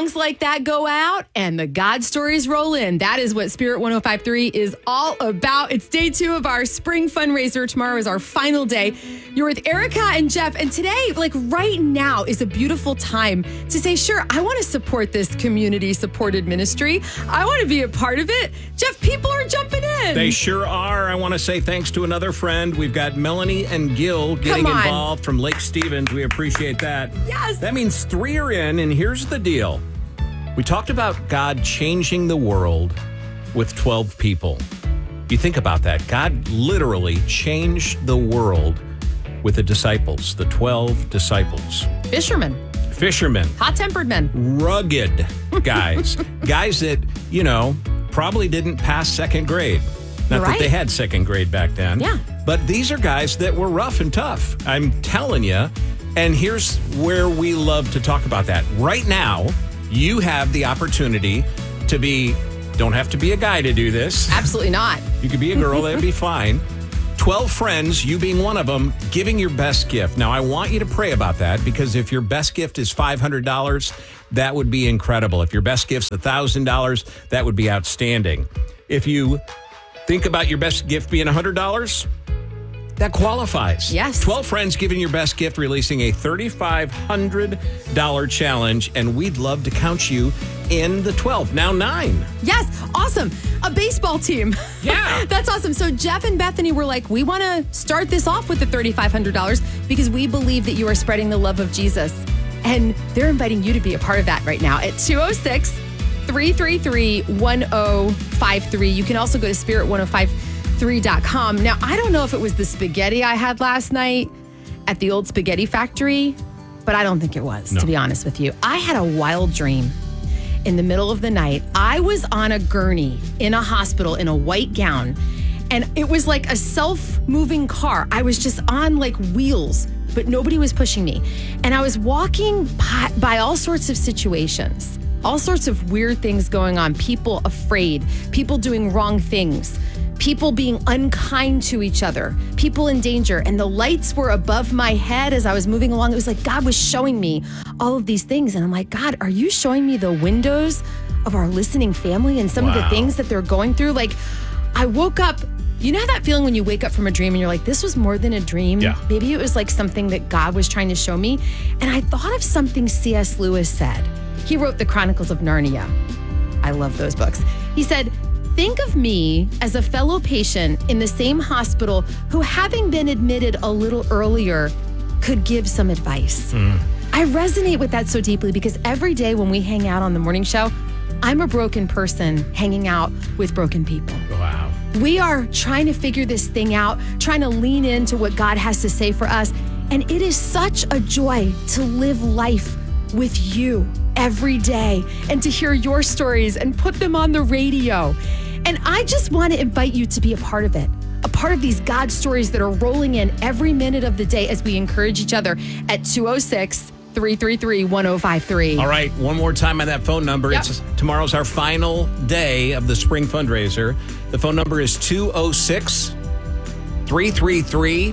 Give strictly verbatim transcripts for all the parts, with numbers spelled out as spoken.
songs like that go out and the God stories roll in. That is what Spirit one oh five three is all about. It's day two of our spring fundraiser. Tomorrow is our final day. You're with Erica and Jeff. And today, like right now, is a beautiful time to say, sure, I want to support this community-supported ministry. I want to be a part of it. Jeff, people are jumping in. They sure are. I want to say thanks to another friend. We've got Melanie and Gil getting involved from Lake Stevens. We appreciate that. Yes. That means three are in, and here's the deal. We talked about God changing the world with twelve people. You think about that. God literally changed the world with the disciples, the twelve disciples. Fishermen. Fishermen. Hot-tempered men. Rugged guys. Guys that, you know, probably didn't pass second grade. Not right. that they had second grade back then. Yeah. But these are guys that were rough and tough. I'm telling you. And here's where we love to talk about that. Right now, you have the opportunity to be, don't have to be a guy to do this. Absolutely not. You could be a girl, that'd be fine. twelve friends, you being one of them, giving your best gift. Now, I want you to pray about that because if your best gift is five hundred dollars, that would be incredible. If your best gift's one thousand dollars, that would be outstanding. If you think about your best gift being one hundred dollars, that qualifies. Yes. twelve friends giving your best gift, releasing a three thousand five hundred dollars challenge, and we'd love to count you in the twelve. Now nine. Yes. Awesome. A baseball team. Yeah. That's awesome. So Jeff and Bethany were like, we want to start this off with the three thousand five hundred dollars because we believe that you are spreading the love of Jesus. And they're inviting you to be a part of that right now at two oh six, three three three, one oh five three. You can also go to spirit one oh five three dot com. Now, I don't know if it was the spaghetti I had last night at the old spaghetti factory, but I don't think it was, no. to be honest with you. I had a wild dream in the middle of the night. I was on a gurney in a hospital in a white gown, and it was like a self-moving car. I was just on like wheels, but nobody was pushing me. And I was walking by, by all sorts of situations, all sorts of weird things going on, people afraid, people doing wrong things, people being unkind to each other, people in danger. And the lights were above my head as I was moving along. It was like God was showing me all of these things. And I'm like, God, are you showing me the windows of our listening family and some wow. of the things that they're going through? Like, I woke up, you know that feeling when you wake up from a dream and you're like, this was more than a dream? Yeah. Maybe it was like something that God was trying to show me. And I thought of something C S Lewis said. He wrote the Chronicles of Narnia. I love those books. He said, think of me as a fellow patient in the same hospital who, having been admitted a little earlier, could give some advice. Mm. I resonate with that so deeply because every day when we hang out on the morning show, I'm a broken person hanging out with broken people. Wow. We are trying to figure this thing out, trying to lean into what God has to say for us. And it is such a joy to live life with you every day and to hear your stories and put them on the radio. And I just want to invite you to be a part of it, a part of these God stories that are rolling in every minute of the day as we encourage each other at two oh six, three three three, one oh five three. All right, one more time on that phone number. Yep. It's tomorrow's our final day of the spring fundraiser. The phone number is two oh six, three three three,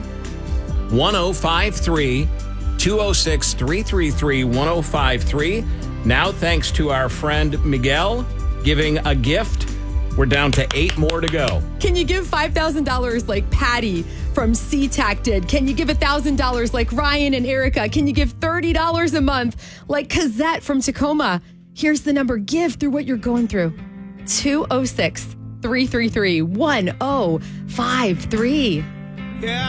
one oh five three, two oh six, three three three, one oh five three. Now, thanks to our friend Miguel giving a gift, we're down to eight more to go. Can you give five thousand dollars like Patty from SeaTac did? Can you give one thousand dollars like Ryan and Erica? Can you give thirty dollars a month like Cazette from Tacoma? Here's the number. Give through what you're going through. two oh six, three three three, one oh five three. Yeah.